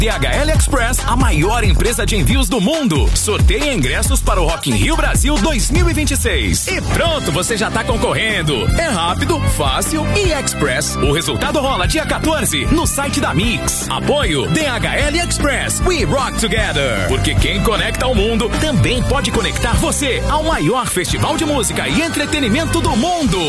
DHL Express, a maior empresa de envios do mundo. Sorteia ingressos para o Rock in Rio Brasil 2026. E pronto, você já tá concorrendo. É rápido, fácil e express. O resultado rola dia 14 no site da Mix. Apoio DHL Express. We rock together. Porque quem conecta ao mundo também pode conectar você ao maior festival de música e entretenimento do mundo.